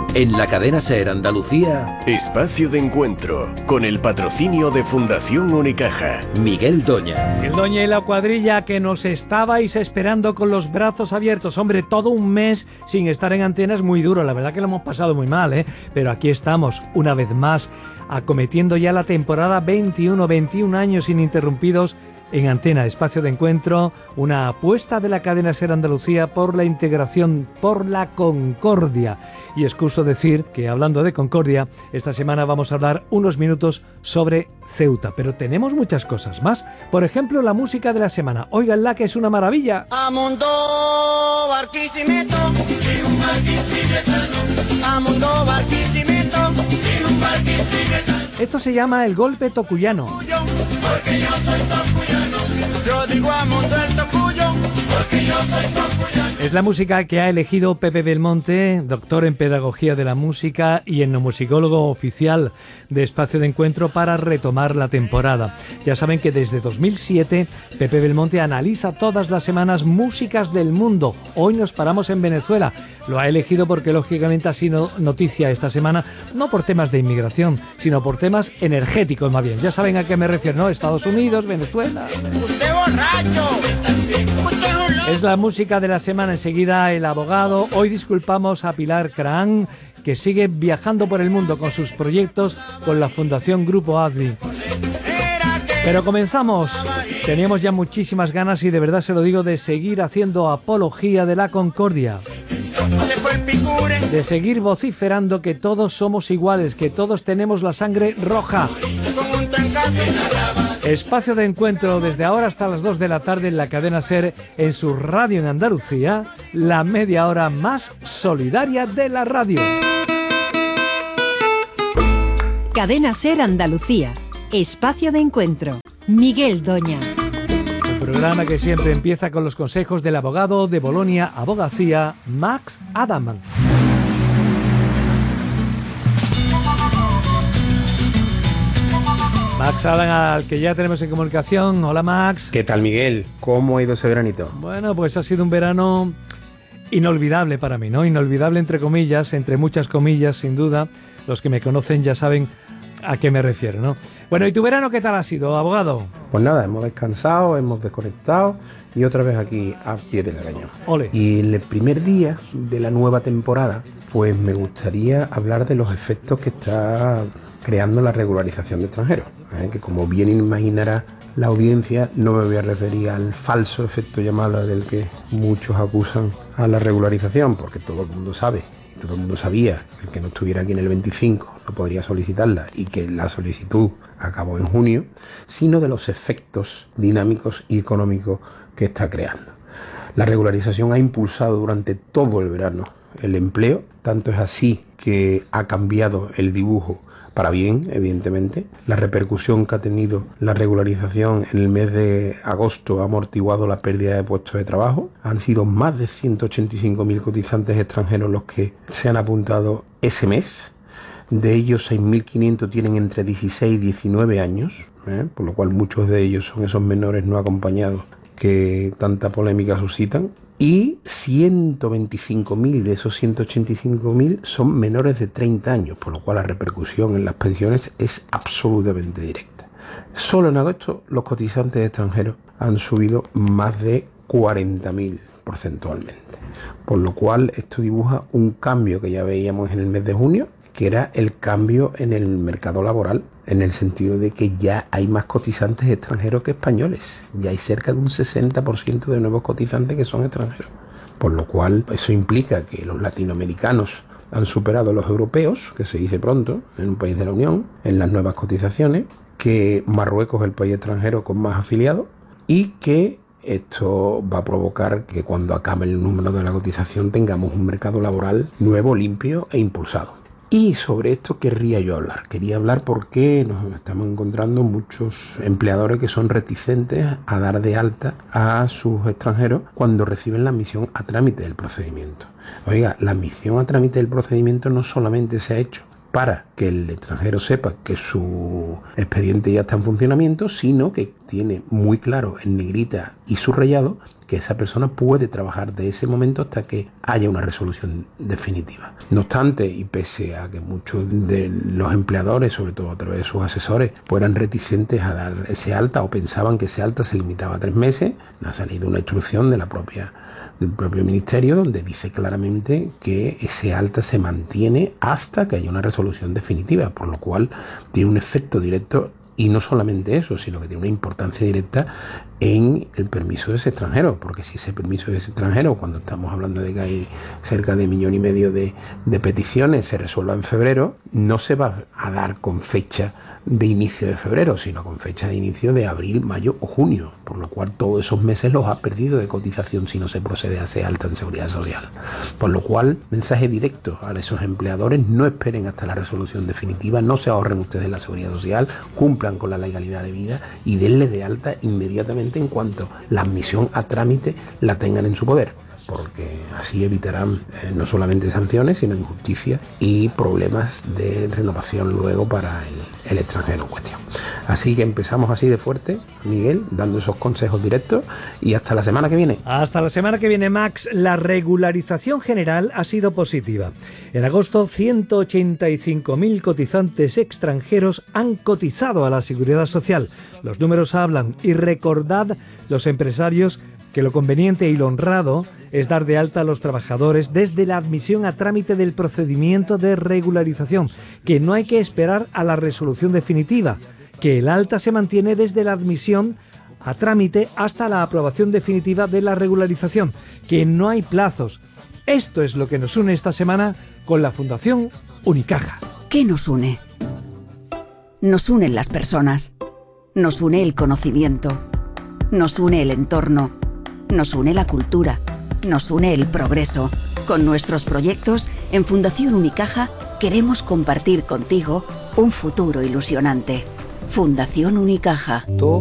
En la cadena SER Andalucía, Espacio de Encuentro, con el patrocinio de Fundación Unicaja. Miguel Doña. Miguel Doña y la cuadrilla que nos estabais esperando con los brazos abiertos. Hombre, todo un mes sin estar en antena es muy duro, la verdad que lo hemos pasado muy mal, ¿eh? Pero aquí estamos, una vez más, acometiendo ya la temporada 21 años ininterrumpidos en Antena, Espacio de Encuentro, una apuesta de la cadena SER Andalucía por la integración, por la concordia. Y excuso decir que, hablando de concordia, esta semana vamos a hablar unos minutos sobre Ceuta, pero tenemos muchas cosas más. Por ejemplo, la música de la semana. Óiganla, que es una maravilla. Amundo Barquisimeto, y un barquisimetano. Amundo Barquisimeto, y un barquisimetano. Esto se llama el golpe tocuyano. Porque yo soy tocuyano. Yo digo Amundo el tocuyo, porque yo soy tocuyano. Es la música que ha elegido Pepe Belmonte, doctor en Pedagogía de la Música y etnomusicólogo oficial de Espacio de Encuentro, para retomar la temporada. Ya saben que desde 2007 Pepe Belmonte analiza todas las semanas músicas del mundo. Hoy nos paramos en Venezuela. Lo ha elegido porque lógicamente ha sido noticia esta semana, no por temas de inmigración, sino por temas energéticos más bien. Ya saben a qué me refiero, ¿no? Estados Unidos, Venezuela. Usted borracho. Usted un loco. Es la música de la semana. Enseguida el abogado. Hoy disculpamos a Pilar Craan, que sigue viajando por el mundo con sus proyectos con la Fundación Grupo ADVI. Pero comenzamos. Teníamos ya muchísimas ganas, y de verdad se lo digo, de seguir haciendo apología de la concordia. Se fue el picure. De seguir vociferando que todos somos iguales, que todos tenemos la sangre roja. Con un trancazo. Espacio de Encuentro desde ahora hasta las 2 de la tarde en la cadena SER, en su radio en Andalucía, la media hora más solidaria de la radio. Cadena SER Andalucía, Espacio de Encuentro, Miguel Doña. Un programa que siempre empieza con los consejos del abogado de Bolonia Abogacía, Max Adaman. Max Adaman, al que ya tenemos en comunicación. Hola, Max. ¿Qué tal, Miguel? ¿Cómo ha ido ese veranito? Bueno, pues ha sido un verano inolvidable para mí, ¿no? Inolvidable entre comillas, entre muchas comillas, sin duda. Los que me conocen ya saben a qué me refiero, ¿no? Bueno, ¿y tu verano qué tal ha sido, abogado? Pues nada, hemos descansado, hemos desconectado y otra vez aquí a pie del cañón. Ole. Y el primer día de la nueva temporada, pues me gustaría hablar de los efectos que está creando la regularización de extranjeros, que como bien imaginará la audiencia, no me voy a referir al falso efecto llamada del que muchos acusan a la regularización, porque todo el mundo sabe, y todo el mundo sabía, que el que no estuviera aquí en el 25 no podría solicitarla y que la solicitud acabó en junio, sino de los efectos dinámicos y económicos que está creando. La regularización ha impulsado durante todo el verano el empleo, tanto es así que ha cambiado el dibujo para bien, evidentemente. La repercusión que ha tenido la regularización en el mes de agosto ha amortiguado la pérdida de puestos de trabajo. Han sido más de 185.000 cotizantes extranjeros los que se han apuntado ese mes. De ellos, 6.500 tienen entre 16 y 19 años, por lo cual muchos de ellos son esos menores no acompañados que tanta polémica suscitan. Y 125.000 de esos 185.000 son menores de 30 años, por lo cual la repercusión en las pensiones es absolutamente directa. Solo en agosto los cotizantes extranjeros han subido más de 40.000 porcentualmente, por lo cual esto dibuja un cambio que ya veíamos en el mes de junio, que era el cambio en el mercado laboral, en el sentido de que ya hay más cotizantes extranjeros que españoles. Ya hay cerca de un 60% de nuevos cotizantes que son extranjeros. Por lo cual, eso implica que los latinoamericanos han superado a los europeos, que se dice pronto, en un país de la Unión, en las nuevas cotizaciones, que Marruecos es el país extranjero con más afiliados y que esto va a provocar que cuando acabe el número de la cotización tengamos un mercado laboral nuevo, limpio e impulsado. Y sobre esto querría yo hablar. Quería hablar porque nos estamos encontrando muchos empleadores que son reticentes a dar de alta a sus extranjeros cuando reciben la admisión a trámite del procedimiento. Oiga, la admisión a trámite del procedimiento no solamente se ha hecho para que el extranjero sepa que su expediente ya está en funcionamiento, sino que tiene muy claro en negrita y subrayado que esa persona puede trabajar de ese momento hasta que haya una resolución definitiva. No obstante, y pese a que muchos de los empleadores, sobre todo a través de sus asesores, fueran reticentes a dar ese alta o pensaban que ese alta se limitaba a 3 meses, ha salido una instrucción del propio ministerio donde dice claramente que ese alta se mantiene hasta que haya una resolución definitiva, por lo cual tiene un efecto directo. Y no solamente eso, sino que tiene una importancia directa en el permiso de ese extranjero, porque si ese permiso de ese extranjero, cuando estamos hablando de que hay cerca de 1,5 millones de peticiones, se resuelva en febrero, no se va a dar con fecha de inicio de febrero, sino con fecha de inicio de abril, mayo o junio, por lo cual todos esos meses los ha perdido de cotización si no se procede a ese alta en Seguridad Social. Por lo cual, mensaje directo a esos empleadores: no esperen hasta la resolución definitiva, no se ahorren ustedes la Seguridad Social, cumplan con la legalidad de vida y denle de alta inmediatamente en cuanto la admisión a trámite la tengan en su poder, porque así evitarán no solamente sanciones, sino injusticia y problemas de renovación luego para el extranjero en cuestión. Así que empezamos así de fuerte, Miguel, dando esos consejos directos, y hasta la semana que viene. Hasta la semana que viene, Max. La regularización general ha sido positiva. En agosto, 185.000 cotizantes extranjeros han cotizado a la Seguridad Social. Los números hablan, y recordad, los empresarios, que lo conveniente y lo honrado es dar de alta a los trabajadores desde la admisión a trámite del procedimiento de regularización, que no hay que esperar a la resolución definitiva, que el alta se mantiene desde la admisión a trámite hasta la aprobación definitiva de la regularización, que no hay plazos. Esto es lo que nos une esta semana con la Fundación Unicaja. ¿Qué nos une? Nos unen las personas, nos une el conocimiento, nos une el entorno, nos une la cultura, nos une el progreso. Con nuestros proyectos, en Fundación Unicaja queremos compartir contigo un futuro ilusionante. Fundación Unicaja.